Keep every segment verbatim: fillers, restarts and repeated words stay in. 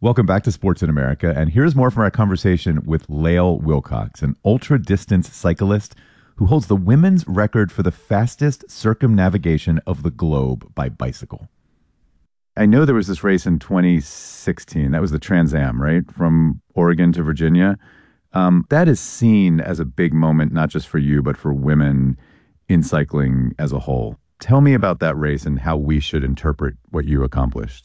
Welcome back to Sports in America, and here's more from our conversation with Lael Wilcox, an ultra-distance cyclist who holds the women's record for the fastest circumnavigation of the globe by bicycle. I know there was this race in twenty sixteen. That was the Trans Am, right? From Oregon to Virginia. Um, that is seen as a big moment, not just for you, but for women in cycling as a whole. Tell me about that race and how we should interpret what you accomplished.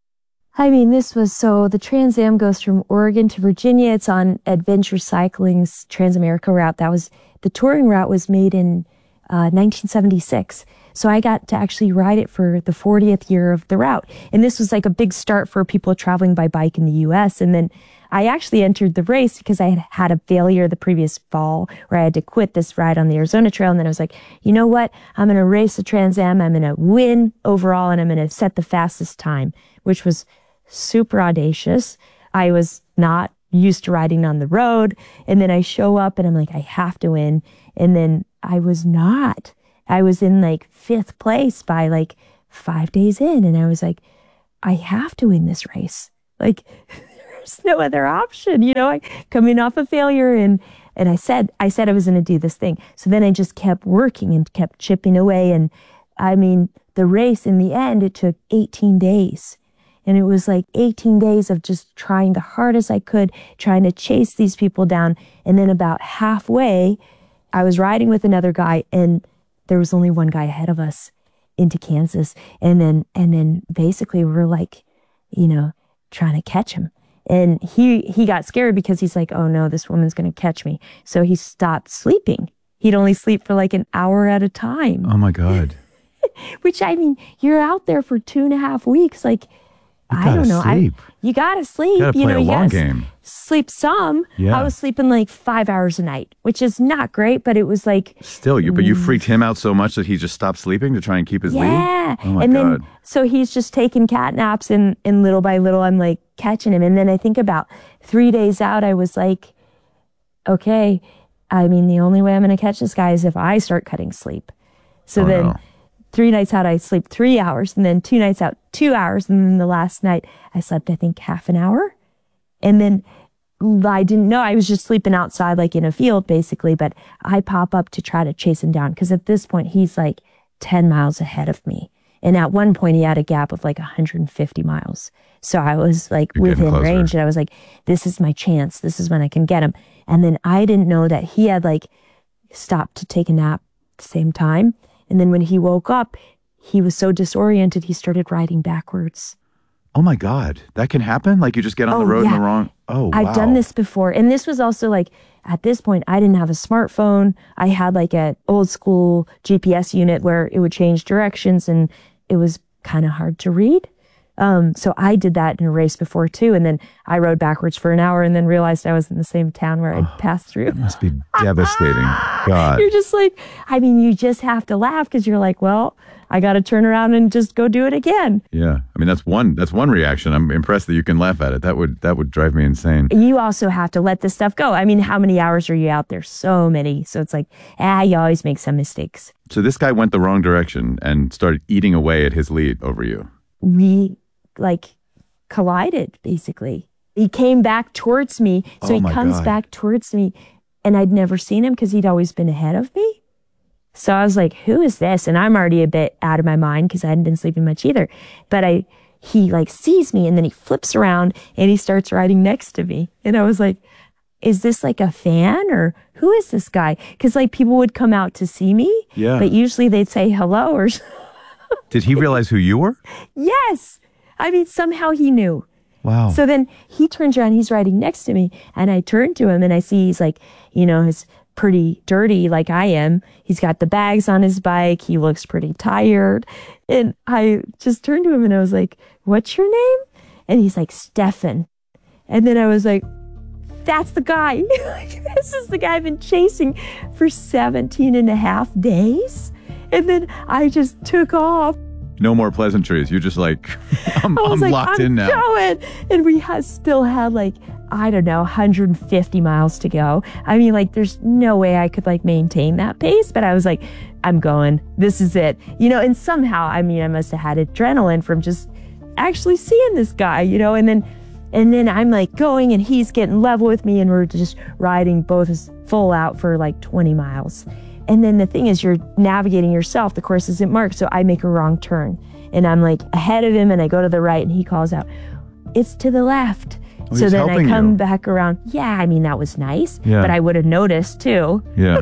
I mean, this was so the Trans Am goes from Oregon to Virginia. It's on Adventure Cycling's Transamerica route. That was the touring route was made in uh, nineteen seventy-six. So I got to actually ride it for the fortieth year of the route. And this was like a big start for people traveling by bike in the U S. And then I actually entered the race because I had had a failure the previous fall where I had to quit this ride on the Arizona Trail. And then I was like, you know what? I'm going to race the Trans Am. I'm going to win overall and I'm going to set the fastest time, which was super audacious. I was not used to riding on the road. And then I show up and I'm like, I have to win. And then I was not. I was in like fifth place by like five days in. And I was like, I have to win this race. Like, there's no other option, you know, I coming off a failure. And, and I said, I said I was going to do this thing. So then I just kept working and kept chipping away. And I mean, the race in the end, it took eighteen days. And it was like eighteen days of just trying the hardest I could, trying to chase these people down. And then about halfway, I was riding with another guy and there was only one guy ahead of us into Kansas. And then, and then basically we're like, you know, trying to catch him. And he, he got scared because he's like, oh no, this woman's going to catch me. So he stopped sleeping. He'd only sleep for like an hour at a time. Oh my God. Which, I mean, you're out there for two and a half weeks. Like, I don't know. Sleep. I, you gotta sleep. You gotta play you know, a you long gotta game. Sleep some. Yeah. I was sleeping like five hours a night, which is not great, but it was like still you. But you freaked him out so much that he just stopped sleeping to try and keep his yeah. lead. Yeah. Oh my and God. then so he's just taking cat naps, and and little by little I'm like catching him. And then I think about three days out, I was like, okay, I mean, the only way I'm going to catch this guy is if I start cutting sleep. So oh, then. No. Three nights out, I sleep three hours, and then two nights out, two hours. And then the last night, I slept, I think, half an hour. And then I didn't know. I was just sleeping outside, like in a field, basically. But I pop up to try to chase him down because at this point, he's like ten miles ahead of me. And at one point, he had a gap of like one hundred fifty miles. So I was like You're within closer. range, and I was like, this is my chance. This is when I can get him. And then I didn't know that he had like stopped to take a nap at the same time. And then when he woke up, he was so disoriented, he started riding backwards. Oh my God. That can happen? Like you just get on Oh, the road yeah. in the wrong. Oh, I've wow. done this before. And this was also like, at this point, I didn't have a smartphone. I had like an old school G P S unit where it would change directions and it was kind of hard to read. Um, so I did that in a race before too. And then I rode backwards for an hour and then realized I was in the same town where I'd Oh, passed through. It must be devastating. God. You're just like, I mean, you just have to laugh because you're like, well, I got to turn around and just go do it again. Yeah. I mean, that's one, that's one reaction. I'm impressed that you can laugh at it. That would, that would drive me insane. You also have to let this stuff go. I mean, how many hours are you out there? So many. So it's like, ah, you always make some mistakes. So this guy went the wrong direction and started eating away at his lead over you. We like collided basically. He came back towards me. So Oh he my comes God. back towards me and I'd never seen him because he'd always been ahead of me. So I was like, who is this? And I'm already a bit out of my mind because I hadn't been sleeping much either. But I, he like sees me and then he flips around and he starts riding next to me. And I was like, is this like a fan or who is this guy? Because like people would come out to see me. Yeah. But usually they'd say hello or Did he realize who you were? yes. I mean, somehow he knew. Wow. So then he turns around, he's riding next to me, and I turn to him and I see he's like, you know, he's pretty dirty like I am. He's got the bags on his bike. He looks pretty tired. And I just turned to him and I was like, what's your name? And he's like, Stefan. And then I was like, that's the guy. This is the guy I've been chasing for seventeen and a half days. And then I just took off. No more pleasantries. You're just like, I'm, I was I'm like, locked I'm in now. going. And we had, still had like, I don't know, one hundred fifty miles to go. I mean, like, there's no way I could like maintain that pace, but I was like, I'm going. This is it. You know, and somehow, I mean, I must have had adrenaline from just actually seeing this guy, you know, and then And then I'm like going and he's getting level with me and we're just riding both full out for like twenty miles. And then the thing is you're navigating yourself. The course isn't marked. So I make a wrong turn and I'm like ahead of him and I go to the right and he calls out, it's to the left. Oh, so then I come you. back around. Yeah, I mean, that was nice, yeah. but I would have noticed too. Yeah.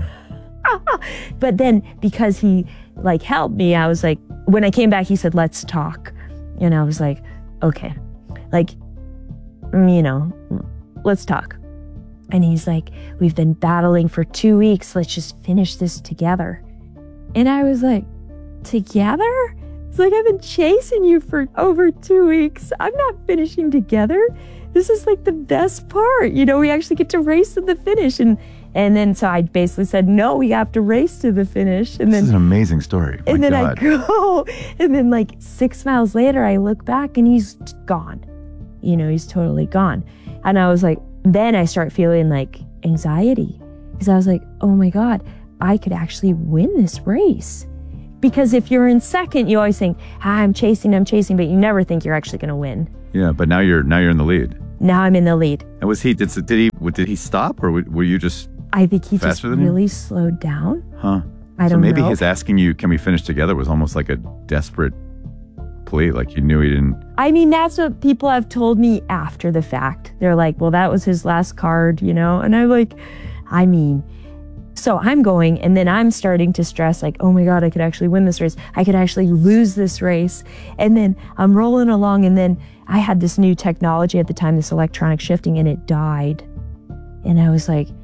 But then because he like helped me, I was like, when I came back, he said, let's talk. And I was like, okay, like, you know, let's talk. And he's like, we've been battling for two weeks. Let's just finish this together. And I was like, together? It's like, I've been chasing you for over two weeks. I'm not finishing together. This is like the best part. You know, we actually get to race to the finish. And and then so I basically said, no, we have to race to the finish. And this then is an amazing story. My and then God. I go, and then like six miles later, I look back and he's gone. You know, he's totally gone. And I was like, then I start feeling like anxiety because I was like, oh my God, I could actually win this race. Because if you're in second, you always think, ah, I'm chasing, I'm chasing, but you never think you're actually going to win. Yeah, but now you're now you're in the lead. Now I'm in the lead. And was he did did he did he stop or were you just I think he just faster than really him? slowed down. Huh. I so don't maybe know. his asking you, can we finish together, was almost like a desperate plea. Like you knew he didn't. I mean, that's what people have told me after the fact. They're like, well, that was his last card, you know? And I'm like, I mean, so I'm going and then I'm starting to stress like, oh my God, I could actually win this race. I could actually lose this race. And then I'm rolling along and then I had this new technology at the time, this electronic shifting, and it died. And I was like,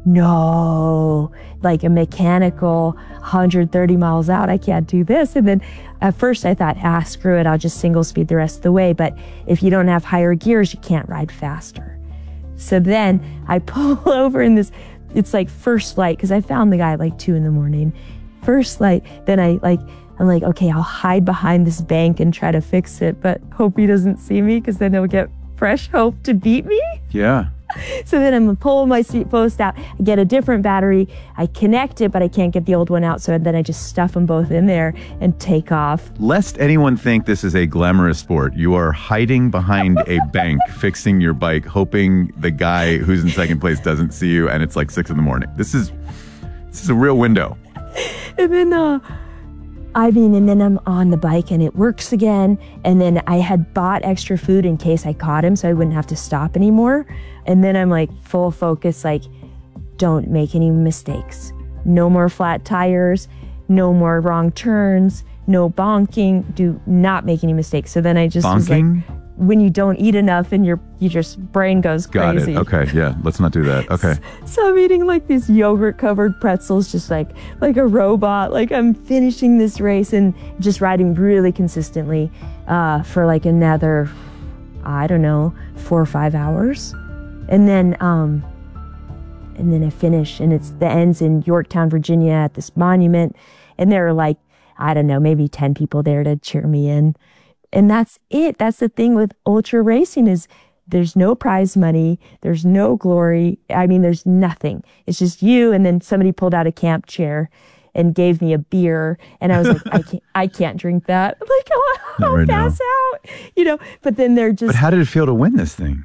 no, like a mechanical one hundred thirty miles out, I can't do this. And then at first I thought, ah, screw it, I'll just single speed the rest of the way. But if you don't have higher gears, you can't ride faster. So then I pull over in this, it's like first light, because I found the guy at like two in the morning. First light, then I like, I'm like, okay, I'll hide behind this bank and try to fix it, but hope he doesn't see me because then he'll get fresh hope to beat me. Yeah. So then I'm pulling my seat post out, I get a different battery, I connect it, but I can't get the old one out. So then I just stuff them both in there and take off. Lest anyone think this is a glamorous sport, you are hiding behind a bank, fixing your bike, hoping the guy who's in second place doesn't see you, and it's like six in the morning. This is this is a real window. And then, uh, I mean, and then I'm on the bike and it works again. And then I had bought extra food in case I caught him so I wouldn't have to stop anymore. And then I'm like full focus, like, don't make any mistakes. No more flat tires, no more wrong turns, no bonking, do not make any mistakes. So then I just was like, Bonking? when you don't eat enough and your you just brain goes Got crazy. it. Okay, yeah, let's not do that. Okay. So I'm eating like these yogurt covered pretzels, just like like a robot. Like I'm finishing this race and just riding really consistently uh, for like another, I don't know, four or five hours, and then um, and then I finish, and it's the ends in Yorktown, Virginia, at this monument, and there are like, I don't know, maybe ten people there to cheer me in. And that's it. That's the thing with ultra racing is there's no prize money. There's no glory. I mean, there's nothing. It's just you. And then somebody pulled out a camp chair and gave me a beer. And I was like, I can't, I can't drink that. Like, I'll, I'll right pass now. out, you know, but then they're just, But how did it feel to win this thing?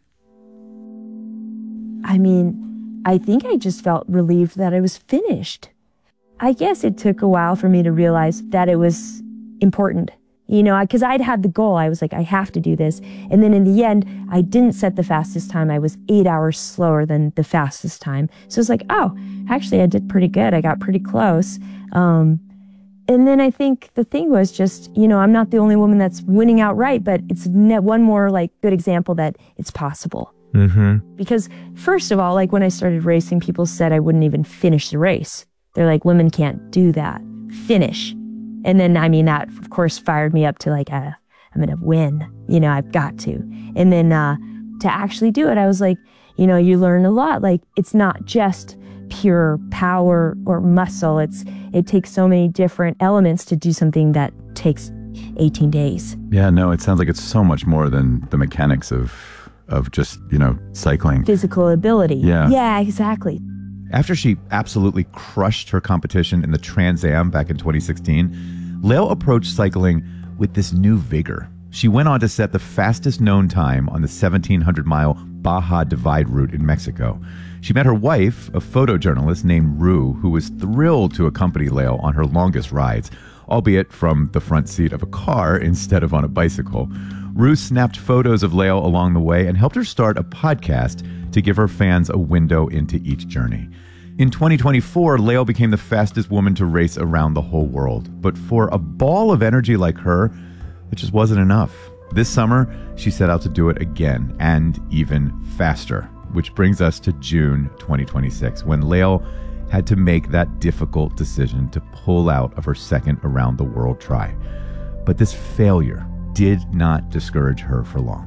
I mean, I think I just felt relieved that I was finished. I guess it took a while for me to realize that it was important. You know, because I'd had the goal. I was like, I have to do this. And then in the end, I didn't set the fastest time. I was eight hours slower than the fastest time. So it's like, oh, actually, I did pretty good. I got pretty close. Um, and then I think the thing was just, you know, I'm not the only woman that's winning outright, but it's one more like good example that it's possible. Mm-hmm. Because first of all, like when I started racing, people said I wouldn't even finish the race. They're like, women can't do that. Finish. And then, I mean, that, of course, fired me up to like, uh, I'm going to win. You know, I've got to. And then uh, to actually do it, I was like, you know, you learn a lot. Like, it's not just pure power or muscle. It's It takes so many different elements to do something that takes eighteen days. Yeah, no, it sounds like it's so much more than the mechanics of of just, you know, cycling. Physical ability. Yeah. Yeah, exactly. After she absolutely crushed her competition in the Trans Am back in twenty sixteen, Lael approached cycling with this new vigor. She went on to set the fastest known time on the seventeen hundred mile Baja Divide route in Mexico. She met her wife, a photojournalist named Rue, who was thrilled to accompany Lael on her longest rides, albeit from the front seat of a car instead of on a bicycle. Rue snapped photos of Lael along the way and helped her start a podcast to give her fans a window into each journey. In twenty twenty-four, Lael became the fastest woman to race around the whole world. But for a ball of energy like her, it just wasn't enough. This summer, she set out to do it again, and even faster, which brings us to June twenty twenty-six, when Lael had to make that difficult decision to pull out of her second around the world try. But this failure did not discourage her for long.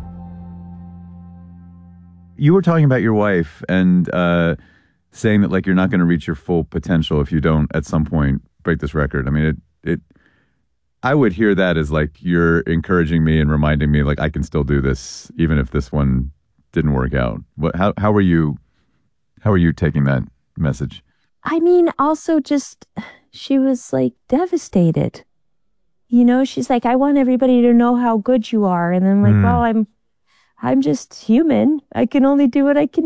You were talking about your wife and uh, saying that like you're not going to reach your full potential if you don't at some point break this record. I mean, it it. I would hear that as like you're encouraging me and reminding me like I can still do this even if this one didn't work out. What? How how were you? How are you taking that message? I mean, also just, she was like devastated. You know, she's like, I want everybody to know how good you are. And then like, Mm. well, I'm, I'm just human. I can only do what I can